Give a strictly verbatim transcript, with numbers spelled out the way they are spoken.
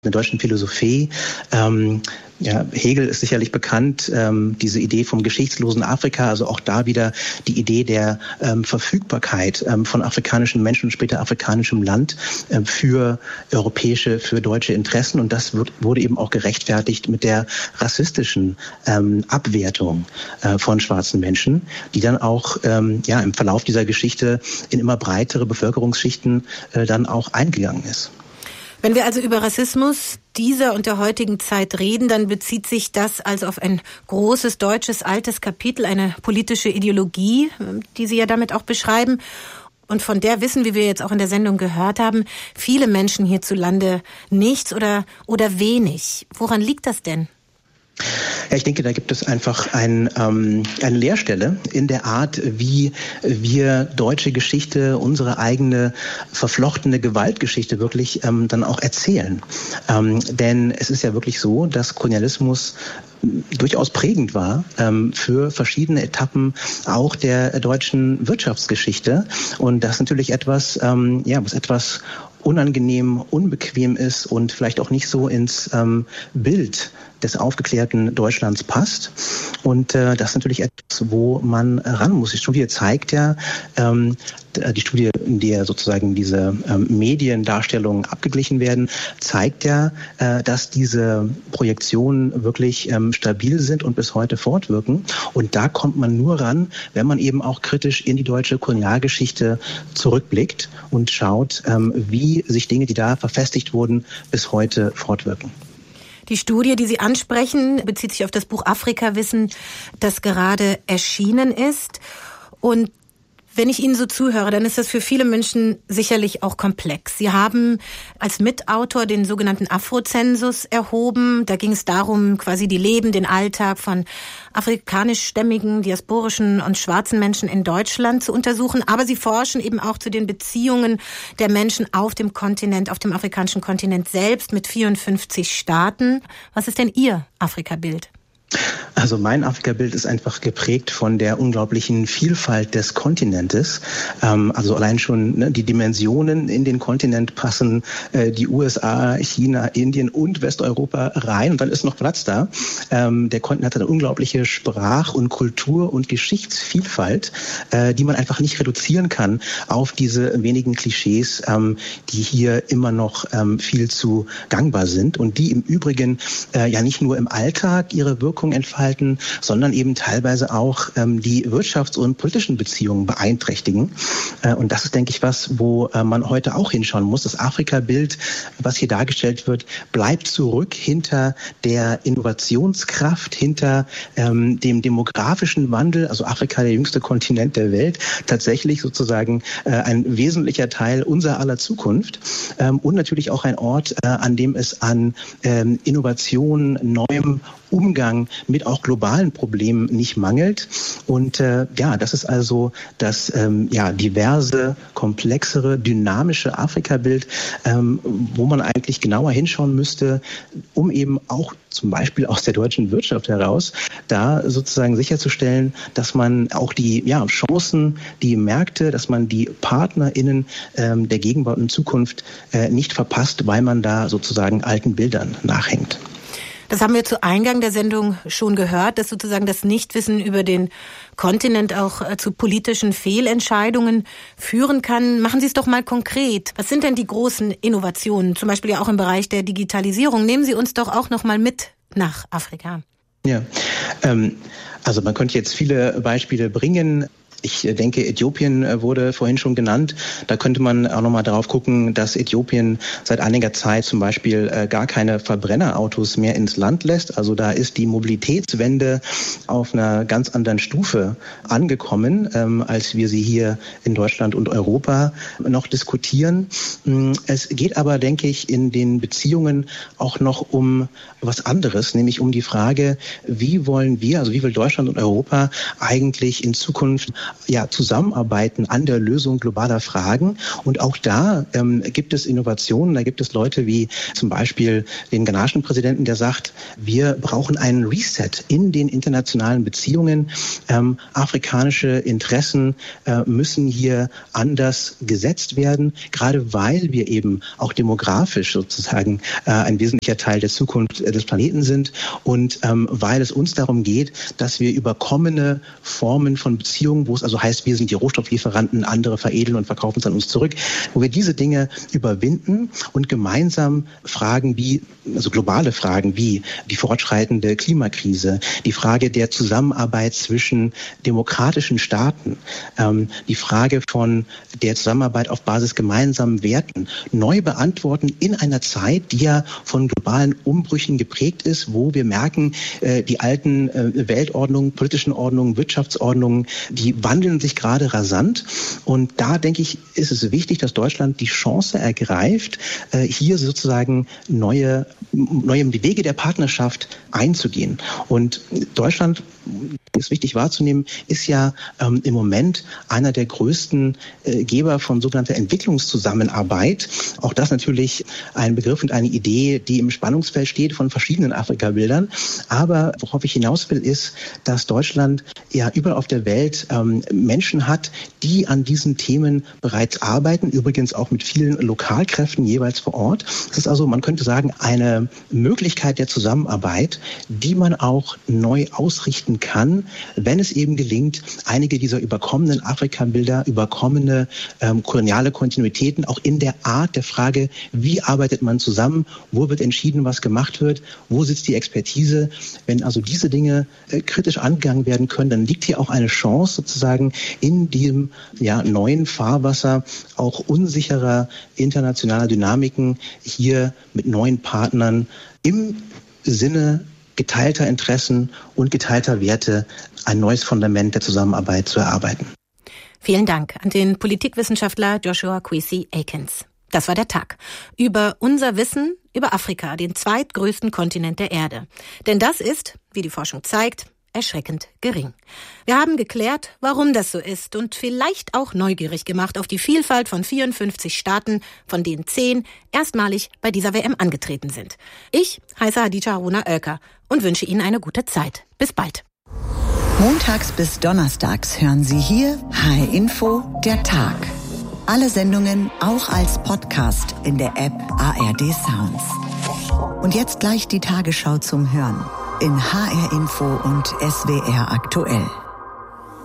der deutschen Philosophie. Ähm, ja, Hegel ist sicherlich bekannt, ähm, diese Idee vom geschichtslosen Afrika, also auch da wieder die Idee der ähm, Verfügbarkeit ähm, von afrikanischen Menschen und später afrikanischem Land äh, für europäische, für deutsche Interessen. Und das wird, wurde eben auch gerechtfertigt mit der rassistischen ähm, Abwertung äh, von schwarzen Menschen, die dann auch ähm, ja, im Verlauf dieser Geschichte in immer breitere Bevölkerungsschichten äh, dann auch eingegangen ist. Wenn wir also über Rassismus dieser und der heutigen Zeit reden, dann bezieht sich das also auf ein großes deutsches altes Kapitel, eine politische Ideologie, die Sie ja damit auch beschreiben. Und von der wissen, wie wir jetzt auch in der Sendung gehört haben, viele Menschen hierzulande nichts oder, oder wenig. Woran liegt das denn? Ja, ich denke, da gibt es einfach ein, ähm, eine Leerstelle in der Art, wie wir deutsche Geschichte, unsere eigene verflochtene Gewaltgeschichte wirklich ähm, dann auch erzählen. Ähm, denn es ist ja wirklich so, dass Kolonialismus durchaus prägend war ähm, für verschiedene Etappen auch der deutschen Wirtschaftsgeschichte. Und das ist natürlich etwas, ähm, ja, was etwas unangenehm, unbequem ist und vielleicht auch nicht so ins ähm, Bild des aufgeklärten Deutschlands passt. Und äh, das ist natürlich etwas, wo man ran muss. Die Studie zeigt ja, ähm, die Studie, in der sozusagen diese ähm, Mediendarstellungen abgeglichen werden, zeigt ja, äh, dass diese Projektionen wirklich ähm, stabil sind und bis heute fortwirken. Und da kommt man nur ran, wenn man eben auch kritisch in die deutsche Kolonialgeschichte zurückblickt und schaut, ähm, wie sich Dinge, die da verfestigt wurden, bis heute fortwirken. Die Studie, die Sie ansprechen, bezieht sich auf das Buch Afrikawissen, das gerade erschienen ist. Und wenn ich Ihnen so zuhöre, dann ist das für viele Menschen sicherlich auch komplex. Sie haben als Mitautor den sogenannten Afrozensus erhoben. Da ging es darum, quasi die Leben, den Alltag von afrikanischstämmigen, diasporischen und schwarzen Menschen in Deutschland zu untersuchen. Aber Sie forschen eben auch zu den Beziehungen der Menschen auf dem Kontinent, auf dem afrikanischen Kontinent selbst mit vierundfünfzig Staaten. Was ist denn Ihr Afrikabild? Also mein Afrikabild ist einfach geprägt von der unglaublichen Vielfalt des Kontinentes. Ähm, also allein schon ne, die Dimensionen in den Kontinent passen äh, die U S A, China, Indien und Westeuropa rein und dann ist noch Platz da. Ähm, der Kontinent hat eine unglaubliche Sprach- und Kultur- und Geschichtsvielfalt, äh, die man einfach nicht reduzieren kann auf diese wenigen Klischees, ähm, die hier immer noch ähm, viel zu gangbar sind und die im Übrigen äh, ja nicht nur im Alltag ihre Wirkung entfalten, sondern eben teilweise auch ähm, die wirtschafts- und politischen Beziehungen beeinträchtigen. Äh, und das ist, denke ich, was, wo äh, man heute auch hinschauen muss. Das Afrika-Bild, was hier dargestellt wird, bleibt zurück hinter der Innovationskraft, hinter ähm, dem demografischen Wandel, also Afrika, der jüngste Kontinent der Welt, tatsächlich sozusagen äh, ein wesentlicher Teil unserer aller Zukunft ähm, und natürlich auch ein Ort, äh, an dem es an ähm, Innovation, neuem Umgang mit auch globalen Problemen nicht mangelt. Und äh, ja, das ist also das ähm, ja, diverse, komplexere, dynamische Afrikabild, ähm, wo man eigentlich genauer hinschauen müsste, um eben auch zum Beispiel aus der deutschen Wirtschaft heraus, da sozusagen sicherzustellen, dass man auch die ja, Chancen, die Märkte, dass man die PartnerInnen ähm, der Gegenwart und Zukunft äh, nicht verpasst, weil man da sozusagen alten Bildern nachhängt. Das haben wir zu Eingang der Sendung schon gehört, dass sozusagen das Nichtwissen über den Kontinent auch äh, zu politischen Fehlentscheidungen führen kann. Machen Sie es doch mal konkret. Was sind denn die großen Innovationen, zum Beispiel ja auch im Bereich der Digitalisierung? Nehmen Sie uns doch auch noch mal mit nach Afrika. Ja, ähm, also man könnte jetzt viele Beispiele bringen. Ich denke, Äthiopien wurde vorhin schon genannt. Da könnte man auch nochmal darauf gucken, dass Äthiopien seit einiger Zeit zum Beispiel gar keine Verbrennerautos mehr ins Land lässt. Also da ist die Mobilitätswende auf einer ganz anderen Stufe angekommen, ähm, als wir sie hier in Deutschland und Europa noch diskutieren. Es geht aber, denke ich, in den Beziehungen auch noch um was anderes, nämlich um die Frage, wie wollen wir, also wie will Deutschland und Europa eigentlich in Zukunft ja, zusammenarbeiten an der Lösung globaler Fragen. Und auch da ähm, gibt es Innovationen, da gibt es Leute wie zum Beispiel den ghanaischen Präsidenten, der sagt, wir brauchen einen Reset in den internationalen Beziehungen. Ähm, afrikanische Interessen äh, müssen hier anders gesetzt werden, gerade weil wir eben auch demografisch sozusagen äh, ein wesentlicher Teil der Zukunft äh, des Planeten sind und ähm, weil es uns darum geht, dass wir überkommene Formen von Beziehungen, wo es also heißt, wir sind die Rohstofflieferanten, andere veredeln und verkaufen es an uns zurück, wo wir diese Dinge überwinden und gemeinsam Fragen wie, also globale Fragen wie die fortschreitende Klimakrise, die Frage der Zusammenarbeit zwischen demokratischen Staaten, ähm, die Frage von der Zusammenarbeit auf Basis gemeinsamen Werten neu beantworten in einer Zeit, die ja von globalen Umbrüchen geprägt ist, wo wir merken, äh, die alten äh, Weltordnungen, politischen Ordnungen, Wirtschaftsordnungen, die wandeln sich gerade rasant. Und da, denke ich, ist es wichtig, dass Deutschland die Chance ergreift, äh, hier sozusagen neue, neue die Wege der Partnerschaft einzugehen. Und Deutschland, ist wichtig wahrzunehmen, ist ja ähm, im Moment einer der größten äh, Geber von sogenannter Entwicklungszusammenarbeit. Auch das natürlich ein Begriff und eine Idee, die im Spannungsfeld steht von verschiedenen Afrika-Bildern. Aber worauf ich hinaus will, ist, dass Deutschland ja überall auf der Welt ähm, Menschen hat, die an diesen Themen bereits arbeiten, übrigens auch mit vielen Lokalkräften jeweils vor Ort. Das ist also, man könnte sagen, eine Möglichkeit der Zusammenarbeit, die man auch neu ausrichten kann, wenn es eben gelingt, einige dieser überkommenen Afrika-Bilder, überkommene ähm, koloniale Kontinuitäten auch in der Art der Frage, wie arbeitet man zusammen, wo wird entschieden, was gemacht wird, wo sitzt die Expertise. Wenn also diese Dinge äh, kritisch angegangen werden können, dann liegt hier auch eine Chance sozusagen in diesem ja, neuen Fahrwasser auch unsicherer internationaler Dynamiken hier mit neuen Partnern im Sinne geteilter Interessen und geteilter Werte ein neues Fundament der Zusammenarbeit zu erarbeiten. Vielen Dank an den Politikwissenschaftler Joshua Kwesi Aikens. Das war der Tag. Über unser Wissen über Afrika, den zweitgrößten Kontinent der Erde. Denn das ist, wie die Forschung zeigt, erschreckend gering. Wir haben geklärt, warum das so ist und vielleicht auch neugierig gemacht auf die Vielfalt von vierundfünfzig Staaten, von denen zehn erstmalig bei dieser W M angetreten sind. Ich heiße Hadija Haruna Oelker und wünsche Ihnen eine gute Zeit. Bis bald. Montags bis donnerstags hören Sie hier H R Info, der Tag. Alle Sendungen auch als Podcast in der App A R D Sounds. Und jetzt gleich die Tagesschau zum Hören in H R Info und S W R aktuell.